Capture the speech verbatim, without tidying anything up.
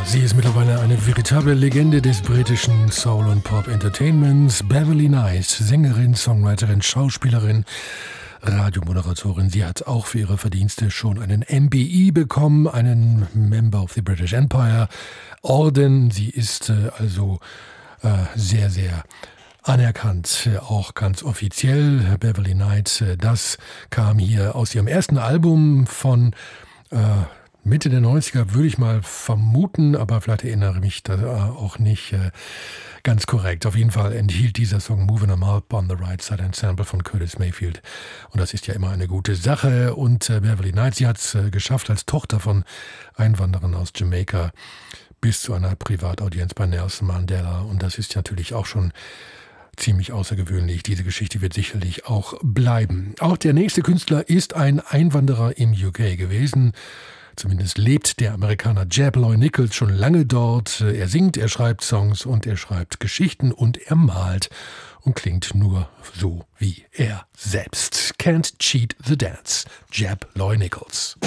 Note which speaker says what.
Speaker 1: Sie ist mittlerweile eine veritable Legende des britischen Soul- und Pop-Entertainments. Beverly Knight, Sängerin, Songwriterin, Schauspielerin, Radiomoderatorin. Sie hat auch für ihre Verdienste schon einen M B E bekommen, einen Member of the British Empire Orden. Sie ist äh, also äh, sehr, sehr anerkannt, auch ganz offiziell. Beverly Knight, das kam hier aus ihrem ersten Album von äh, Mitte der neunziger, würde ich mal vermuten, aber vielleicht erinnere mich da auch nicht äh, ganz korrekt. Auf jeden Fall enthielt dieser Song Moving 'em Up on the Right Side ein Sample von Curtis Mayfield. Und das ist ja immer eine gute Sache. Und äh, Beverly Knight, sie hat es äh, geschafft, als Tochter von Einwanderern aus Jamaika bis zu einer Privataudienz bei Nelson Mandela. Und das ist natürlich auch schon ziemlich außergewöhnlich. Diese Geschichte wird sicherlich auch bleiben. Auch der nächste Künstler ist ein Einwanderer im U K gewesen. Zumindest lebt der Amerikaner Jab Loy Nichols schon lange dort. Er singt, er schreibt Songs und er schreibt Geschichten und er malt und klingt nur so wie er selbst. Can't Cheat the Dance. Jab Loy Nichols.